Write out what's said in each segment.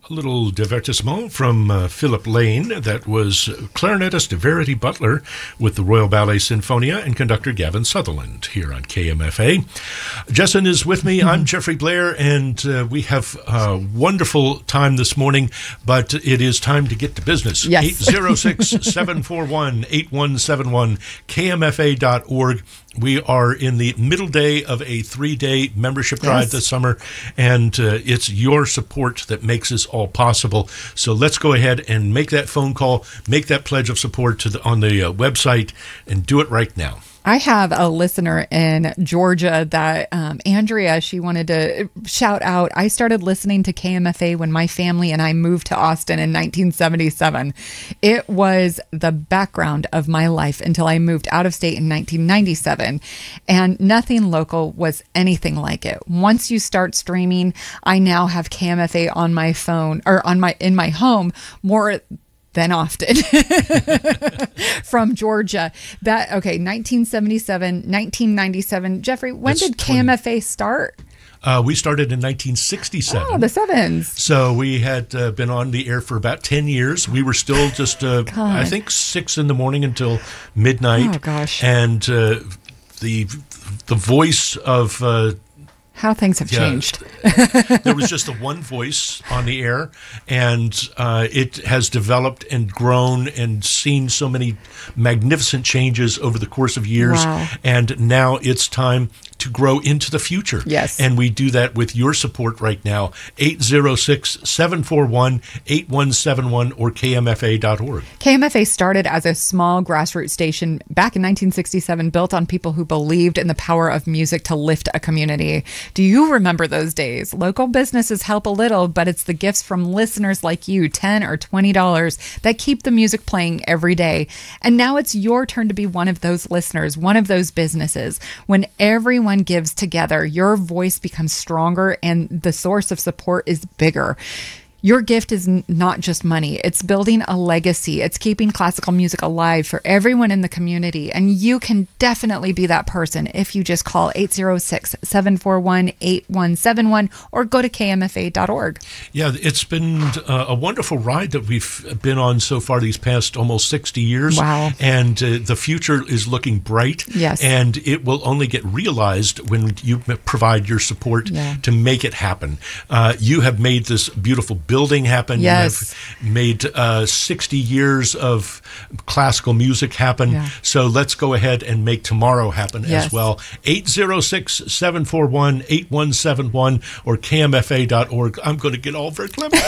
A little divertissement from Philip Lane. That was clarinetist Verity Butler with the Royal Ballet Sinfonia and conductor Gavin Sutherland here on KMFA. Jessen is with me. I'm Jeffrey Blair, and we have a wonderful time this morning, but it is time to get to business. Yes. 806-741-8171, kmfa.org. We are in the middle day of a 3-day membership drive this summer, and it's your support that makes this all possible. So let's go ahead and make that phone call, make that pledge of support on the website, and do it right now. I have a listener in Georgia that Andrea, she wanted to shout out. I started listening to KMFA when my family and I moved to Austin in 1977. It was the background of my life until I moved out of state in 1997. And nothing local was anything like it. Once you start streaming, I now have KMFA on my phone or in my home more than often. From Georgia. 1977, 1997. Jeffrey, when did KMFA start? We started in 1967. Oh, the sevens. So we had been on the air for about 10 years. We were still just, I think, 6 in the morning until midnight. Oh, gosh. And the voice of... how things have changed. There was just the one voice on the air, and it has developed and grown and seen so many magnificent changes over the course of years. Wow. And now it's time to grow into the future. Yes. And we do that with your support right now. 806-741-8171 or kmfa.org. KMFA started as a small grassroots station back in 1967, built on people who believed in the power of music to lift a community. Do you remember those days? Local businesses help a little, but it's the gifts from listeners like you, $10 or $20, that keep the music playing every day. And now it's your turn to be one of those listeners, one of those businesses. When everyone gives together, your voice becomes stronger and the source of support is bigger. Your gift is not just money. It's building a legacy. It's keeping classical music alive for everyone in the community. And you can definitely be that person if you just call 806-741-8171 or go to kmfa.org. Yeah, it's been a wonderful ride that we've been on so far these past almost 60 years. Wow. And the future is looking bright. Yes. And it will only get realized when you Yeah. provide your support to make it happen. You have made this beautiful building happen. Yes. You have made 60 years of classical music happen. Yeah. So let's go ahead and make tomorrow happen Yes. as well. 806-741-8171 or kmfa.org. I'm going to get all very clever.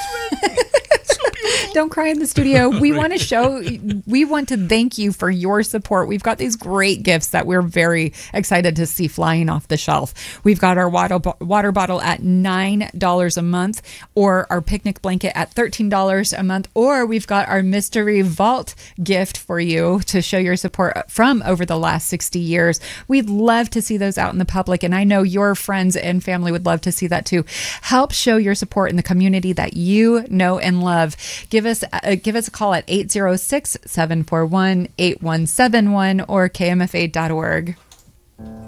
Don't cry in the studio. We want to thank you for your support. We've got these great gifts that we're very excited to see flying off the shelf. We've got our water bottle at $9 a month, or our picnic blanket at $13 a month, or we've got our mystery vault gift for you to show your support from over the last 60 years. We'd love to see those out in the public, and I know your friends and family would love to see that too. Help show your support in the community that you know and love. Give us a call at 806-741-8171 or kmfa.org.